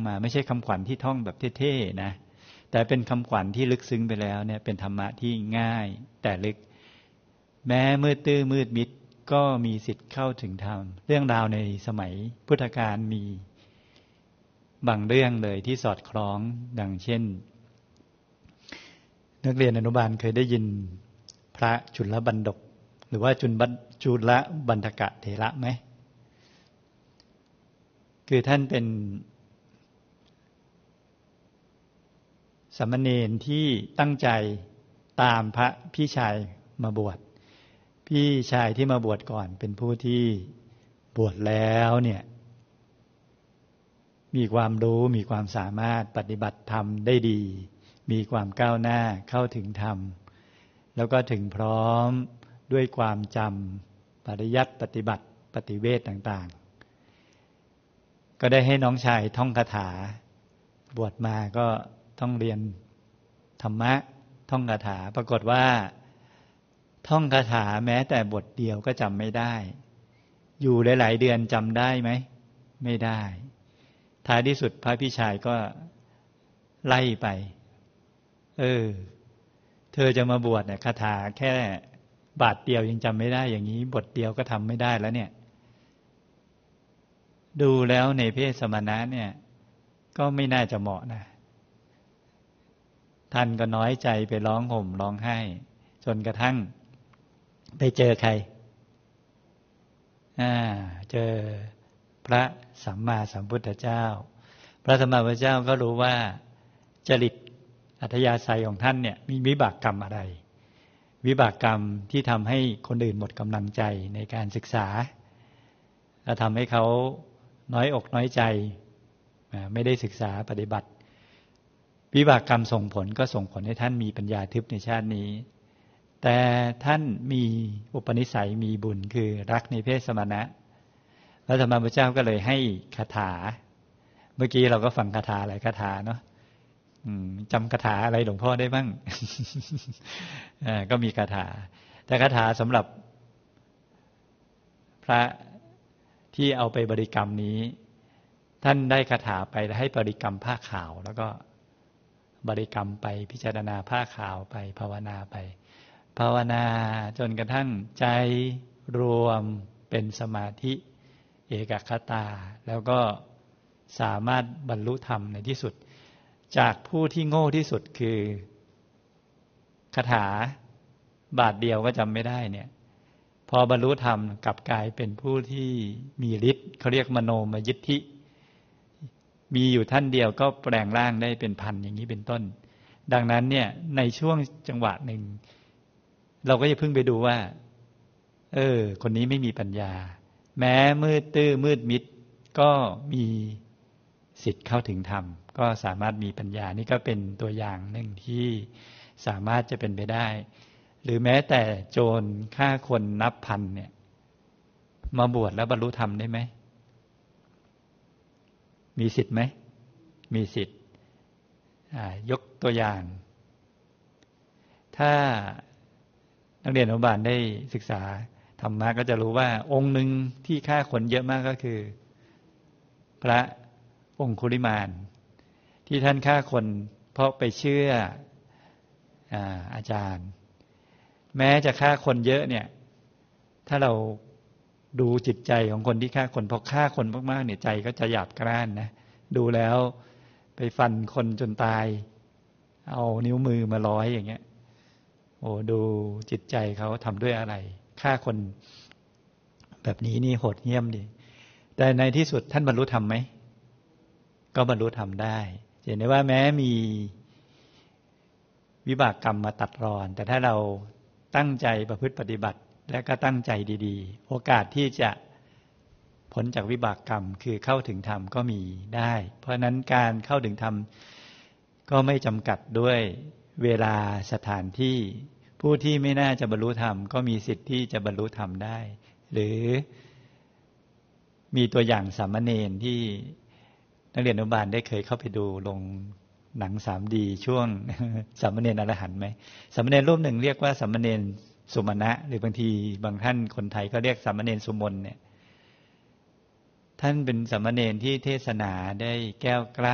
มาไม่ใช่คำขวัญที่ท่องแบบเท่ๆนะแต่เป็นคำขวัญที่ลึกซึ้งไปแล้วเนี่ยเป็นธรรมะที่ง่ายแต่ลึกแม้มืดตื้อมืดมิดก็มีสิทธิ์เข้าถึงธรรมเรื่องราวในสมัยพุทธกาลมีบางเรื่องเลยที่สอดคล้องดังเช่นนักเรียนอนุบาลเคยได้ยินพระจุลบันดกหรือว่าจุลบันทกะเถระไหมคือท่านเป็นสามเณรที่ตั้งใจตามพระพี่ชายมาบวชพี่ชายที่มาบวชก่อนเป็นผู้ที่บวชแล้วเนี่ยมีความรู้มีความสามารถปฏิบัติธรรมได้ดีมีความก้าวหน้าเข้าถึงธรรมแล้วก็ถึงพร้อมด้วยความจำปริยัติปฏิบัติปฏิเวทต่างๆก็ได้ให้น้องชายท่องคาถาบวชมาก็ต้องเรียนธรรมะท่องคาถาปรากฏว่าท่องคาถาแม้แต่บทเดียวก็จำไม่ได้อยู่หลายๆเดือนจำได้ไหมไม่ได้ท้ายที่สุดพระพี่ชายก็ไล่ไปเธอจะมาบวชเนี่ยคาถาแค่บาทเดียวยังจำไม่ได้อย่างนี้บทเดียวก็ทำไม่ได้แล้วเนี่ยดูแล้วในเพศสมณะเนี่ยก็ไม่น่าจะเหมาะนะท่านก็น้อยใจไปร้องห่มร้องไห้จนกระทั่งไปเจอใครเจอพระสัมมาสัมพุทธเจ้าพระสัมมาสัมพุทธเจ้าก็รู้ว่าจริตอัธยาศัยของท่านเนี่ยมีวิบากกรรมอะไรวิบากกรรมที่ทำให้คนอื่นหมดกำลังใจในการศึกษาและทำให้เขาน้อยอกน้อยใจไม่ได้ศึกษาปฏิบัติวิบากกรรมส่งผลก็ส่งผลให้ท่านมีปัญญาทึบในชาตินี้แต่ท่านมีอุปนิสัยมีบุญคือรักในเพศสมณะพระสัมมาสัมพุทธเจ้าก็เลยให้คาถาเมื่อกี้เราก็ฟังคาถาหลายคาถาเนาะจำคาถาอะไรหลวงพ่อได้บ้าง ก็มีคาถาแต่คาถาสำหรับพระที่เอาไปบริกรรมนี้ท่านได้คาถาไปให้บริกรรมผ้าขาวแล้วก็บริกรรมไปพิจารณาผ้าขาวไปภาวนาไปภาวนาจนกระทั่งใจรวมเป็นสมาธิเอกคตาแล้วก็สามารถบรรลุธรรมในที่สุดจากผู้ที่โง่ที่สุดคือคาถาบาทเดียวก็จำไม่ได้เนี่ยพอบรรลุธรรมกลับกลายเป็นผู้ที่มีฤทธิ์เขาเรียกมโนมยิทธิมีอยู่ท่านเดียวก็แปลงร่างได้เป็นพันอย่างนี้เป็นต้นดังนั้นเนี่ยในช่วงจังหวะหนึ่งเราก็จะพึ่งไปดูว่าคนนี้ไม่มีปัญญาแม้มืดตื้อมืดมิดก็มีสิทธิ์เข้าถึงธรรมก็สามารถมีปัญญานี่ก็เป็นตัวอย่างหนึ่งที่สามารถจะเป็นไปได้หรือแม้แต่โจรฆ่าคนนับพันเนี่ยมาบวชแล้วบรรลุธรรมได้ไหมมีสิทธิ์ไหมมีสิทธิ์ยกตัวอย่างถ้านักเรียนอนุบาลได้ศึกษาธรรมะก็จะรู้ว่าองค์หนึ่งที่ฆ่าคนเยอะมากก็คือพระองคุลิมานที่ท่านฆ่าคนเพราะไปเชื่ออาจารย์แม้จะฆ่าคนเยอะเนี่ยถ้าเราดูจิตใจของคนที่ฆ่าคนเพราะฆ่าคนมากๆเนี่ยใจก็จะหยาบกร้านนะดูแล้วไปฟันคนจนตายเอานิ้วมือมาร้อยอย่างเงี้ยดูจิตใจเขาทำด้วยอะไรฆ่าคนแบบนี้นี่โหดเหี้ยมดิแต่ในที่สุดท่านบรรลุธรรมไหมก็บรรลุธรรมได้เห็นได้ว่าแม้มีวิบากกรรมมาตัดรอนแต่ถ้าเราตั้งใจประพฤติปฏิบัติและก็ตั้งใจดีๆโอกาสที่จะพ้นจากวิบากกรรมคือเข้าถึงธรรมก็มีได้เพราะนั้นการเข้าถึงธรรมก็ไม่จำกัดด้วยเวลาสถานที่ผู้ที่ไม่น่าจะบรรลุธรรมก็มีสิทธิ์ที่จะบรรลุธรรมได้หรือมีตัวอย่างสามเณรที่นักเรียนอนุบาลได้เคยเข้าไปดูลงหนัง 3D ช่วงสามเณรอรหันต์ไหมสามเณรรูปหนึ่งเรียกว่าสามเณรสุมาณะหรือบางทีบางท่านคนไทยก็เรียกสามเณรสุมนเนี่ยท่านเป็นสามเณรที่เทศนาได้แก้วกล้า